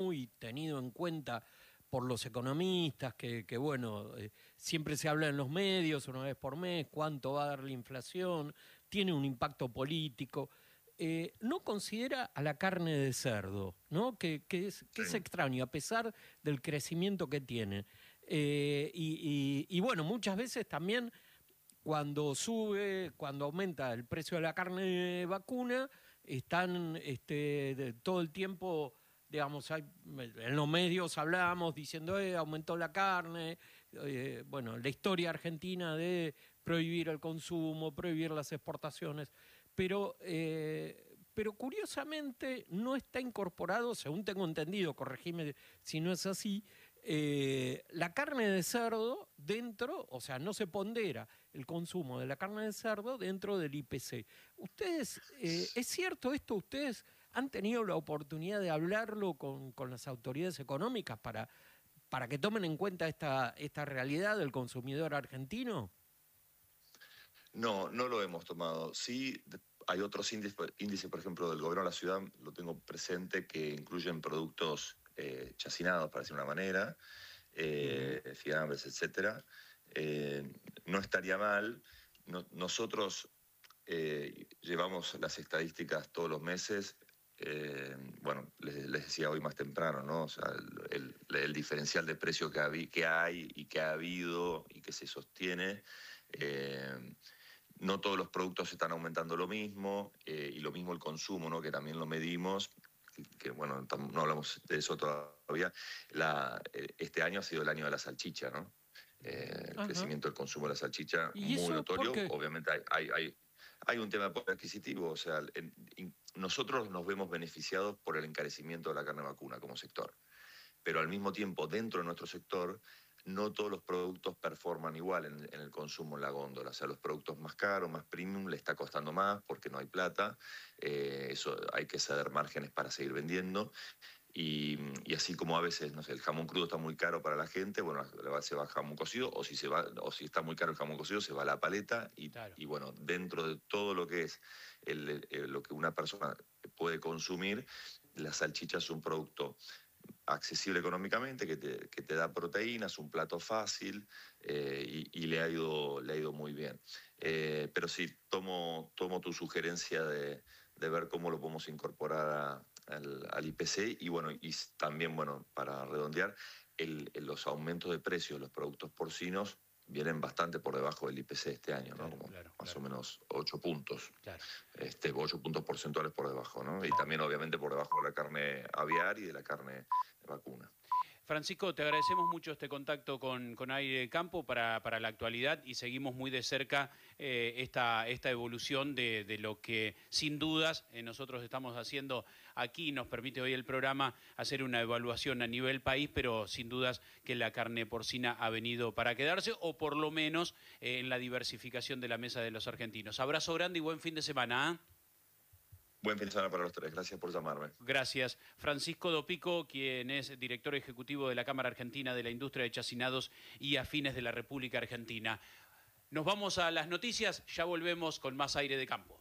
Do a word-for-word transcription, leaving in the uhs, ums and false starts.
muy tenido en cuenta por los economistas, que, que bueno, eh, siempre se habla en los medios una vez por mes, cuánto va a dar la inflación, tiene un impacto político. Eh, no considera a la carne de cerdo, ¿no? Que, que, es, que Sí. es extraño, a pesar del crecimiento que tiene. Eh, y, y, y bueno, muchas veces también cuando sube, cuando aumenta el precio de la carne vacuna, están este, de, todo el tiempo, digamos, hay, en los medios hablábamos diciendo, eh, aumentó la carne, eh, bueno, la historia argentina de prohibir el consumo, prohibir las exportaciones, pero, eh, pero curiosamente no está incorporado, según tengo entendido, corregime si no es así, eh, la carne de cerdo dentro, o sea, no se pondera el consumo de la carne de cerdo dentro del I P C. ¿Ustedes, eh, es cierto esto? ¿Ustedes han tenido la oportunidad de hablarlo con, con las autoridades económicas para, para que tomen en cuenta esta, esta realidad del consumidor argentino? No, no lo hemos tomado. Sí, hay otros índices, índices, por ejemplo, del gobierno de la ciudad, lo tengo presente, que incluyen productos eh, chacinados, para decir una manera, eh, uh-huh. fiambres, etcétera. Eh, no estaría mal. No, nosotros eh, llevamos las estadísticas todos los meses. Eh, bueno, les, les decía hoy más temprano, ¿no? O sea, el, el, el diferencial de precio que, habi, que hay y que ha habido y que se sostiene. Eh, No todos los productos están aumentando lo mismo, eh, y lo mismo el consumo, ¿no? Que también lo medimos, que, que bueno, no hablamos de eso todavía. La, este año ha sido el año de la salchicha, ¿no? Eh, el Ajá. crecimiento del consumo de la salchicha muy notorio. Obviamente hay, hay, hay, hay un tema de poder adquisitivo, o sea, en, en, nosotros nos vemos beneficiados por el encarecimiento de la carne vacuna como sector, pero al mismo tiempo dentro de nuestro sector no todos los productos performan igual en, en el consumo en la góndola. O sea, los productos más caros, más premium, le está costando más porque no hay plata. Eh, eso hay que ceder márgenes para seguir vendiendo. Y, y así como a veces, no sé, el jamón crudo está muy caro para la gente, bueno, se va jamón cocido, o si, se va, o si está muy caro el jamón cocido, se va a la paleta. Y, claro. y bueno, dentro de todo lo que es el, el, lo que una persona puede consumir, la salchicha es un producto accesible económicamente, que te, que te da proteínas, un plato fácil, eh, y, y le, ha ido, le ha ido muy bien. Eh, pero sí, tomo, tomo tu sugerencia de, de ver cómo lo podemos incorporar a, al, al I P C y, bueno, y también, bueno, para redondear, el, el, los aumentos de precios de los productos porcinos vienen bastante por debajo del I P C este año, ¿no? Claro, Como claro, más claro. o menos ocho puntos. Claro. Este, ocho puntos porcentuales por debajo, ¿no? Claro. Y también, obviamente, por debajo de la carne aviar y de la carne de vacuna. Francisco, te agradecemos mucho este contacto con, con Aire de Campo para, para la actualidad y seguimos muy de cerca eh, esta, esta evolución de, de lo que sin dudas eh, nosotros estamos haciendo aquí. Nos permite hoy el programa hacer una evaluación a nivel país, pero sin dudas que la carne porcina ha venido para quedarse, o por lo menos eh, en la diversificación de la mesa de los argentinos. Abrazo grande y buen fin de semana, ¿eh? Buen fin de semana para los tres. Gracias por llamarme. Gracias. Francisco Dopico, quien es director ejecutivo de la Cámara Argentina de la Industria de Chacinados y Afines de la República Argentina. Nos vamos a las noticias, ya volvemos con más Aire de Campo.